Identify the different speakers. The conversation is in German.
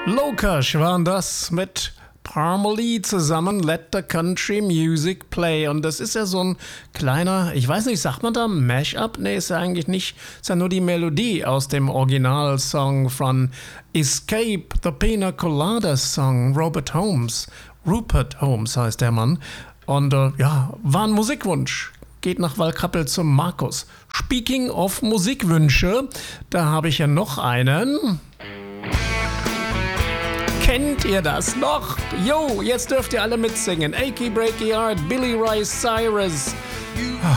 Speaker 1: Lokash waren das mit Parmalee zusammen, Let the Country Music Play. Und das ist ja so ein kleiner, ich weiß nicht, sagt man da Mashup? Nee, ist ja eigentlich nicht, ist ja nur die Melodie aus dem Originalsong von Escape, the Pina Colada Song, Rupert Holmes heißt der Mann. Und ja, war ein Musikwunsch. Geht nach Waldkappel zum Markus. Speaking of Musikwünsche, da habe ich ja noch einen. Kennt ihr das noch? Jo, jetzt dürft ihr alle mitsingen. Achy Breaky Heart, Billy Ray Cyrus.